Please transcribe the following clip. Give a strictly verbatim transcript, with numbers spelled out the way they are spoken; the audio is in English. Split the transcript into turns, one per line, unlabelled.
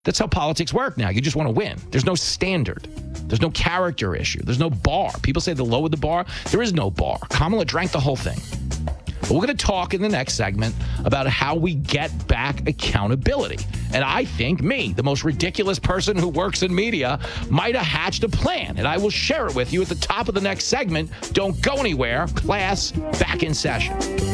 That's how politics work now. You just want to win. There's no standard. There's no character issue. There's no bar. People say the lower the bar. There is no bar. Kamala drank the whole thing. But we're going to talk in the next segment about how we get back accountability. And I think me, the most ridiculous person who works in media, might have hatched a plan. And I will share it with you at the top of the next segment. Don't go anywhere. Class back in session.